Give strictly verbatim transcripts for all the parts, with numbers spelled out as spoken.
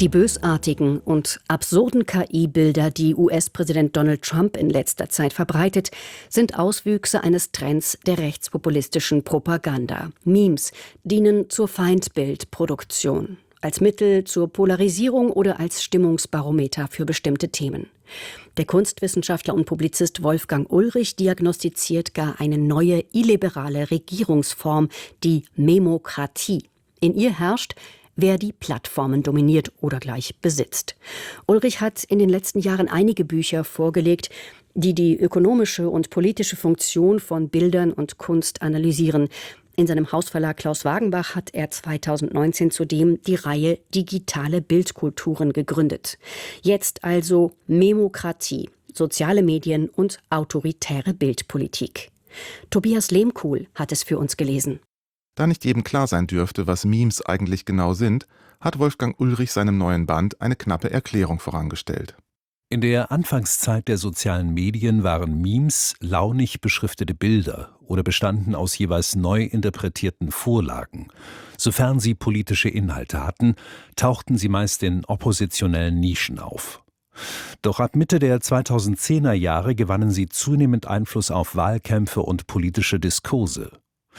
Die bösartigen und absurden K I-Bilder, die U S-Präsident Donald Trump in letzter Zeit verbreitet, sind Auswüchse eines Trends der rechtspopulistischen Propaganda. Memes dienen zur Feindbildproduktion, als Mittel zur Polarisierung oder als Stimmungsbarometer für bestimmte Themen. Der Kunstwissenschaftler und Publizist Wolfgang Ulrich diagnostiziert gar eine neue illiberale Regierungsform, die Memokratie. In ihr herrscht, wer die Plattformen dominiert oder gleich besitzt. Ulrich hat in den letzten Jahren einige Bücher vorgelegt, die die ökonomische und politische Funktion von Bildern und Kunst analysieren. In seinem Hausverlag Klaus Wagenbach hat er zweitausendneunzehn zudem die Reihe Digitale Bildkulturen gegründet. Jetzt also Memokratie, soziale Medien und autoritäre Bildpolitik. Tobias Lehmkuhl hat es für uns gelesen. Da nicht jedem klar sein dürfte, was Memes eigentlich genau sind, hat Wolfgang Ulrich seinem neuen Band eine knappe Erklärung vorangestellt. In der Anfangszeit der sozialen Medien waren Memes launig beschriftete Bilder oder bestanden aus jeweils neu interpretierten Vorlagen. Sofern sie politische Inhalte hatten, tauchten sie meist in oppositionellen Nischen auf. Doch ab Mitte der zweitausendzehner Jahre gewannen sie zunehmend Einfluss auf Wahlkämpfe und politische Diskurse.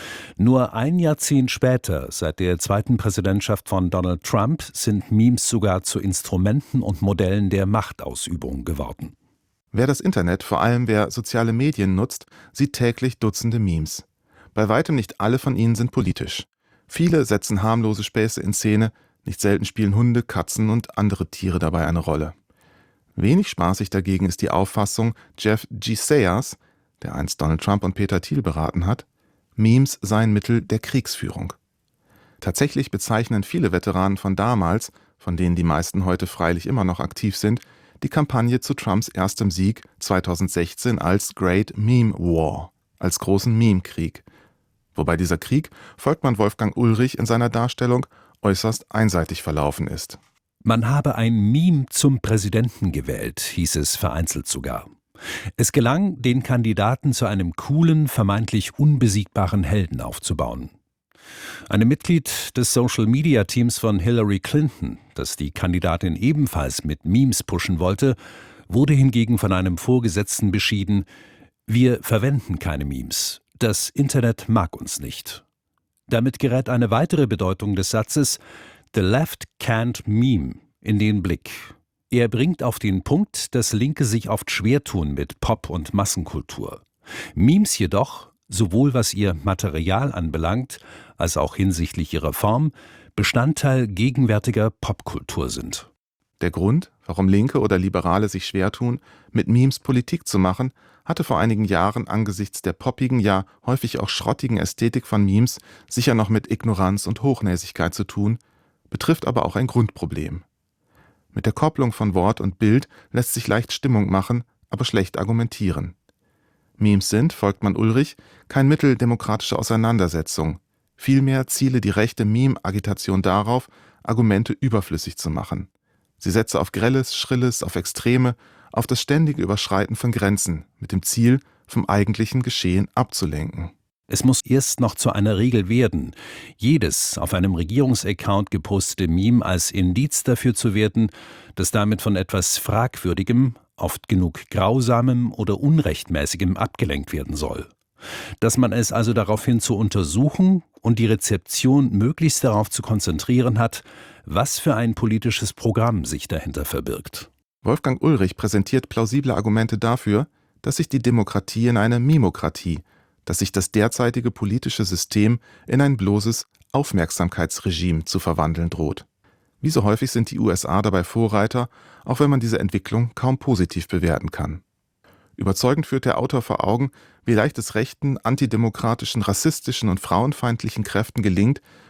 Nur ein Jahrzehnt später, seit der zweiten Präsidentschaft von Donald Trump, sind Memes sogar zu Instrumenten und Modellen der Machtausübung geworden. Wer das Internet, vor allem wer soziale Medien nutzt, sieht täglich Dutzende Memes. Bei weitem nicht alle von ihnen sind politisch. Viele setzen harmlose Späße in Szene, nicht selten spielen Hunde, Katzen und andere Tiere dabei eine Rolle. Wenig spaßig dagegen ist die Auffassung Jeff G. Sessions, der einst Donald Trump und Peter Thiel beraten hat, Memes seien Mittel der Kriegsführung. Tatsächlich bezeichnen viele Veteranen von damals, von denen die meisten heute freilich immer noch aktiv sind, die Kampagne zu Trumps erstem Sieg zweitausendsechzehn als Great Meme War, als großen Meme-Krieg. Wobei dieser Krieg, folgt man Wolfgang Ulrich in seiner Darstellung, äußerst einseitig verlaufen ist. Man habe ein Meme zum Präsidenten gewählt, hieß es vereinzelt sogar. Es gelang, den Kandidaten zu einem coolen, vermeintlich unbesiegbaren Helden aufzubauen. Einem Mitglied des Social-Media-Teams von Hillary Clinton, das die Kandidatin ebenfalls mit Memes pushen wollte, wurde hingegen von einem Vorgesetzten beschieden: Wir verwenden keine Memes. Das Internet mag uns nicht. Damit gerät eine weitere Bedeutung des Satzes "The left can't meme" in den Blick. Er bringt auf den Punkt, dass Linke sich oft schwer tun mit Pop- und Massenkultur. Memes jedoch, sowohl was ihr Material anbelangt, als auch hinsichtlich ihrer Form, Bestandteil gegenwärtiger Popkultur sind. Der Grund, warum Linke oder Liberale sich schwer tun, mit Memes Politik zu machen, hatte vor einigen Jahren angesichts der poppigen, ja häufig auch schrottigen Ästhetik von Memes sicher noch mit Ignoranz und Hochnäsigkeit zu tun, betrifft aber auch ein Grundproblem. Mit der Kopplung von Wort und Bild lässt sich leicht Stimmung machen, aber schlecht argumentieren. Memes sind, folgt man Ulrich, kein Mittel demokratischer Auseinandersetzung. Vielmehr ziele die rechte Meme-Agitation darauf, Argumente überflüssig zu machen. Sie setze auf Grelles, Schrilles, auf Extreme, auf das ständige Überschreiten von Grenzen, mit dem Ziel, vom eigentlichen Geschehen abzulenken. Es muss erst noch zu einer Regel werden, jedes auf einem Regierungsaccount gepostete Meme als Indiz dafür zu werten, dass damit von etwas Fragwürdigem, oft genug Grausamem oder Unrechtmäßigem abgelenkt werden soll. Dass man es also daraufhin zu untersuchen und die Rezeption möglichst darauf zu konzentrieren hat, was für ein politisches Programm sich dahinter verbirgt. Wolfgang Ulrich präsentiert plausible Argumente dafür, dass sich die Demokratie in eine Mimokratie, dass sich das derzeitige politische System in ein bloßes Aufmerksamkeitsregime zu verwandeln droht. Wie so häufig sind die U S A dabei Vorreiter, auch wenn man diese Entwicklung kaum positiv bewerten kann. Überzeugend führt der Autor vor Augen, wie leicht es rechten, antidemokratischen, rassistischen und frauenfeindlichen Kräften gelingt,